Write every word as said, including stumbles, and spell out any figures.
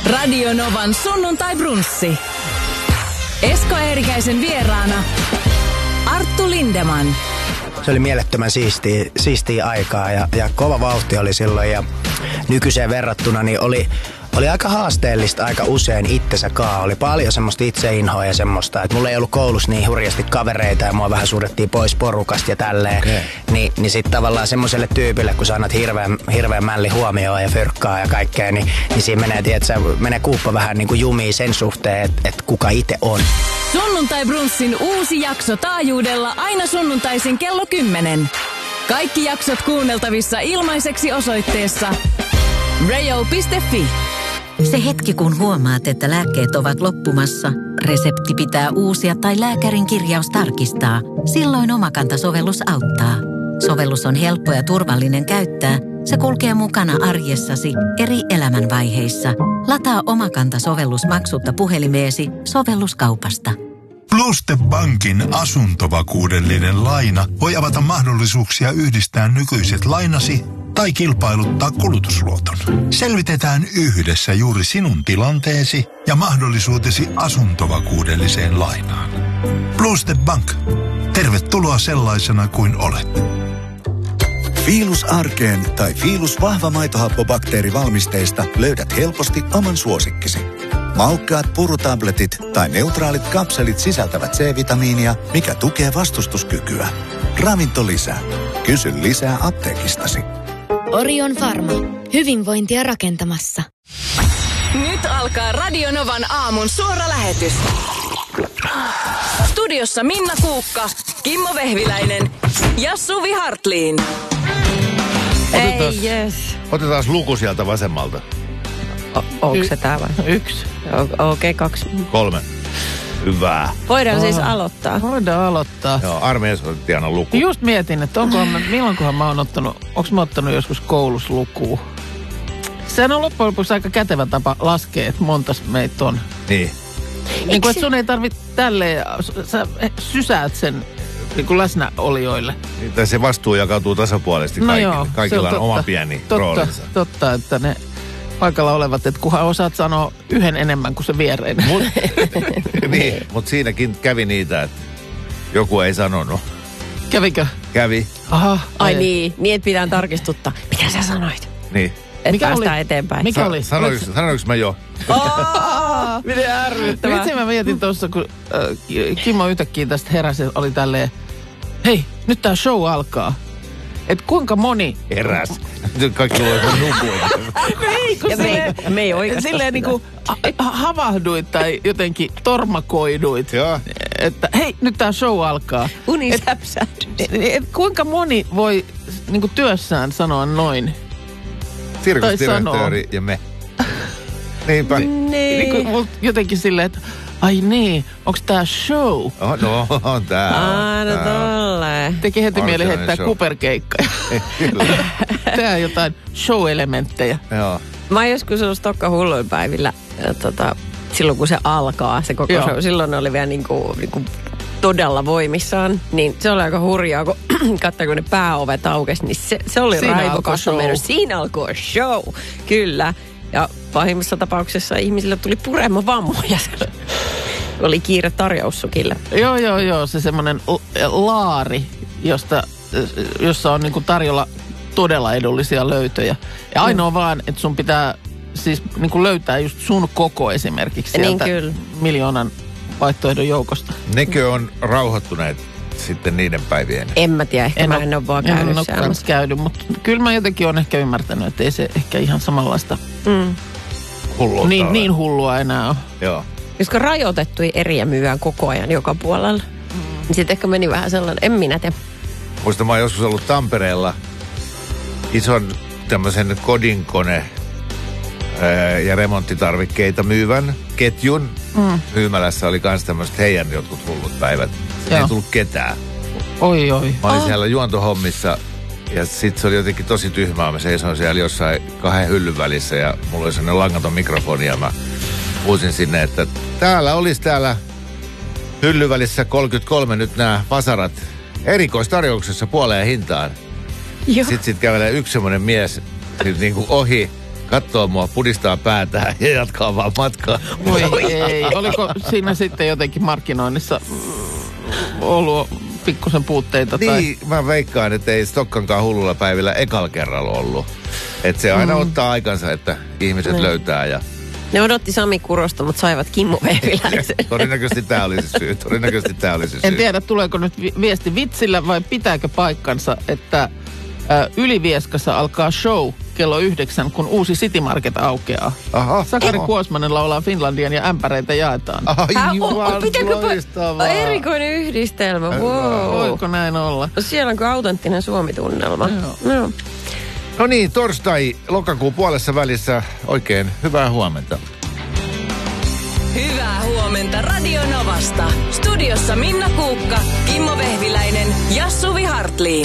Radio Novan sunnuntai-brunssi. Esko Eerikäisen vieraana Arttu Lindeman. Se oli mielettömän siistiä, siistiä aikaa ja, ja kova vauhti oli silloin ja nykyiseen verrattuna niin oli, oli aika haasteellista aika usein itsensä kaa. Oli paljon semmoista itseinhoa ja semmoista, että mulla ei ollut koulussa niin hurjasti kavereita ja mua vähän suudettiin pois porukasta ja tälleen. Okay. Ni, niin sit tavallaan semmoiselle tyypille, kun sä annat hirveän, hirveän mälli huomioon ja fyrkkaa ja kaikkea, niin, niin siinä menee, tiedätkö, menee kuuppa vähän niin kuin jumiin sen suhteen, että et kuka itse on. Sunnuntai-brunssin uusi jakso taajuudella aina sunnuntaisin kello kymmenen. Kaikki jaksot kuunneltavissa ilmaiseksi osoitteessa rayo piste fi. Se hetki, kun huomaat, että lääkkeet ovat loppumassa, resepti pitää uusia tai lääkärin kirjaus tarkistaa. Silloin Omakanta-sovellus auttaa. Sovellus on helppo ja turvallinen käyttää. Se kulkee mukana arjessasi eri elämänvaiheissa. Lataa Omakanta-sovellus maksutta puhelimeesi sovelluskaupasta. Pluste Bankin asuntovakuudellinen laina voi avata mahdollisuuksia yhdistää nykyiset lainasi tai kilpailuttaa kulutusluoton. Selvitetään yhdessä juuri sinun tilanteesi ja mahdollisuutesi asuntovakuudelliseen lainaan. Pluste Bank. Tervetuloa sellaisena kuin olet. Fiilus Arkeen tai Fiilus vahva maitohappobakteerivalmisteista löydät helposti oman suosikkisi. Maukkaat purutabletit tai neutraalit kapselit sisältävät C-vitamiinia, mikä tukee vastustuskykyä. Ravinto lisää. Kysy lisää apteekistasi. Orion Pharma. Hyvinvointia rakentamassa. Nyt alkaa Radio Novan aamun suora lähetys. Studiossa Minna Kuukka, Kimmo Vehviläinen ja Suvi Hartliin. Ei, yes. Otetaan luku sieltä vasemmalta. O- onko se tää vai? Yksi. O- Okei, okay, kaksi. Kolme. Hyvä. Voidaan siis aloittaa. Voidaan aloittaa. Joo, armeijassa otettiin aina luku. Just mietin, että onko mä, milloinkohan mä oon ottanut, onko mä ottanut joskus koulussa lukua? Sehän on loppujen lopuksi aika kätevä tapa laskea, että montas meitä on. Niin. Niin kuin, että sun ei tarvitse tälleen, sä sysäät sen niin kuin läsnäolijoille. Niin, se vastuu jakautuu tasapuolisesti no kaikille. Joo, Kaikilla on, on oma pieni totta, roolinsa. Totta, että ne paikalla olevat, että kunhan osaat sanoa yhden enemmän kuin se viereinen. Mut, niin, mutta siinäkin kävi niitä, että joku ei sanonut. Kävikö? Kävi. Aha. Ai niin, niin et pitää tarkistuttaa. Mitä sä sanoit? Niin. Et Mikä päästään oli? eteenpäin. Mikä Sa- oli? Sanoinko, sanoinko mä jo? Oh, miten ärsyttävää. Vitsi mä mietin tuossa, kun äh, Kimmo yhtäkkiä tästä heräsi, oli tälleen, hei, nyt tää show alkaa. Et kuinka moni... Eräs. Nyt kaikki luovat nukuilla. Ei, kun Ja me silleen, ei- me ei oikeastaan silleen sitä. niinku ha- havahduit tai jotenkin tormakoiduit. Joo. Että hei, nyt tää show alkaa. Uni Et- säpsähdys. Et, et, kuinka moni voi niinku työssään sanoa noin? Sirkusdirektööri ja me. Niinpä. Niin. Niin kuin jotenkin silleen, että ai niin, onks tää show? Oh, no, on tää. Aa, no tää on. tolle. Teki heti mieli Varsinainen heittää show. kuperkeikka. Kyllä. Tää on jotain show-elementtejä. Joo. Mä oon joskus ollut Stokka hulluinpäivillä, ja tota, silloin kun se alkaa, se koko Joo. show, silloin ne oli vielä niinku, niinku todella voimissaan, niin se oli aika hurjaa, kun katsoin, kun ne pääovet aukesi, niin se, se oli Siinä alkoi raivokasta show. mennyt. Siinä alkoi show, kyllä. Ja pahimmassa tapauksessa ihmisille tuli puremavammoja. Oli kiire tarjoussukille. Joo, joo, joo, se semmonen l- laari, josta, jossa on niinku tarjolla todella edullisia löytöjä. Ja ainoa mm. vaan, että sun pitää siis niinku löytää just sun koko esimerkiksi Niin sieltä kyllä. miljoonan vaihtoehdon joukosta. Nekö on rauhoittuneet sitten niiden päivien? En mä tiedä, ehkä en mä en ole vaan en käynyt ole siellä. kans käynyt, mutta kyllä mä jotenkin olen ehkä ymmärtänyt, että ei se ehkä ihan samanlaista Mm. Hulluutta niin, ole. niin hullua enää ole. Joo. Koska rajoitettuja eriä myydään koko ajan joka puolella. Mm. Sitten ehkä meni vähän sellainen, en minä tiedä. Muistan, mä oon joskus ollut Tampereella ison tämmöisen kodinkone ää, ja remonttitarvikkeita myyvän ketjun. Mm. Myymälässä oli kans tämmöiset heidän jotkut hullut päivät. Joo. Ei tullut ketään. Oi, oi. Mä olin Oh. siellä juontohommissa ja sit se oli jotenkin tosi tyhmää. Mä seisoin siellä jossain kahden hyllyn välissä ja mulla oli sellainen langaton mikrofoni ja mä huusin sinne, että täällä olisi täällä hyllyn välissä kolmekymmentäkolme nyt nämä vasarat erikoistarjouksessa puoleen hintaan. Joo. Sitten sit kävelee yksi semmoinen mies sit niinku ohi, katsoo mua, pudistaa päätään ja jatkaa vaan matkaa. Voi ei. Oliko siinä sitten jotenkin markkinoinnissa ollut pikkusen puutteita? Tai... Niin, mä veikkaan, että ei Stokkankaan hullulla päivillä ekalla kerralla ollut. Että se aina mm. ottaa aikansa, että ihmiset mm. löytää ja... Ne odotti Sami Kurosta, mutta saivat Kimmo Vehviläisen. Todennäköisesti tämä oli se syy. Todennäköisesti tämä oli se syy. En tiedä, tuleeko nyt vi- viesti vitsillä vai pitääkö paikkansa, että ä, Ylivieskassa alkaa show kello yhdeksän, kun uusi City Market aukeaa. Aha, Sakari aha. Kuosmanen laulaa Finlandian ja ämpäreitä jaetaan. Aivan Erikoinen yhdistelmä, wow. Voiko näin olla? Siellä on autenttinen Suomi-tunnelma. Joo. No. No niin, torstai lokakuun puolessa välissä. Oikein hyvää huomenta. Hyvää huomenta Radio Novasta. Studiossa Minna Kuukka, Kimmo Vehviläinen ja Suvi Hartliin.